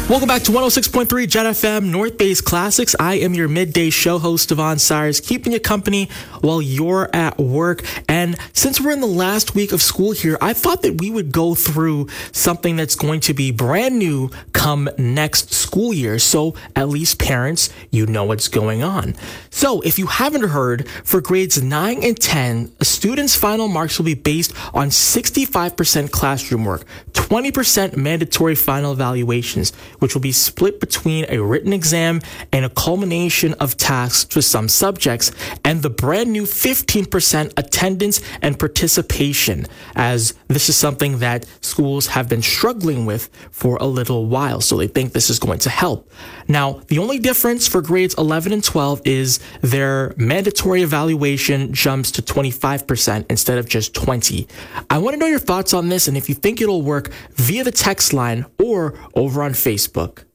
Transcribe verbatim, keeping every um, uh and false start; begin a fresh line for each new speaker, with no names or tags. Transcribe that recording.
Welcome back to one oh six point three Jet F M North Base Classics. I am your midday show host, Devon Cyrus, keeping you company while you're at work. And since we're in the last week of school here, I thought that we would go through something that's going to be brand new come next school year. So at least parents, you know what's going on. So if you haven't heard, for grades nine and ten, a student's final marks will be based on sixty-five percent classroom work, twenty percent mandatory final evaluations, which will be split between a written exam and a culmination of tasks for some subjects, and the brand new fifteen percent attendance and participation, as this is something that schools have been struggling with for a little while, so they think this is going to help. Now, the only difference for grades eleven and twelve is their mandatory evaluation jumps to twenty-five percent instead of just twenty. I want to know your thoughts on this, and if you think it'll work, via the text line or over on Facebook.